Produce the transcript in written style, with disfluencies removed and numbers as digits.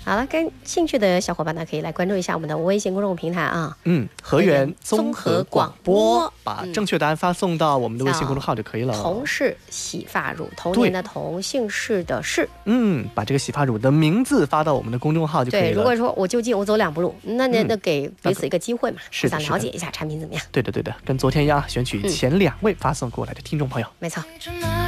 好了，感兴趣的小伙伴呢，可以来关注一下我们的微信公众平台啊。 河源综合广播，把正确答案发送到我们的微信公众号就可以了。 童氏洗发乳，童年的童，姓氏的氏。 把这个洗发乳的名字发到我们的公众号就可以了。 对，如果说我就近我走2步路，那给彼此一个机会嘛， 是的， 想了解一下产品怎么样。 对的，跟昨天一样，选取前2位发送过来的听众朋友。 没错。